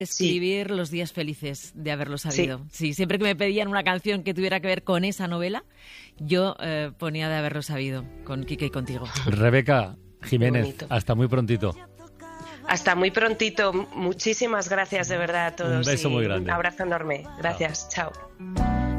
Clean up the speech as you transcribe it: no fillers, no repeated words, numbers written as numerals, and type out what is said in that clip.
escribir los días felices de haberlo sabido. Sí, siempre que me pedían una canción que tuviera que ver con esa novela, yo ponía de haberlo sabido, con Quique y contigo. Rebeca Jiménez, hasta muy prontito. Hasta muy prontito. Muchísimas gracias de verdad a todos. Un beso muy grande. Un abrazo enorme. Gracias. Chao.